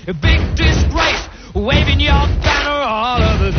a big disgrace, waving your banner all over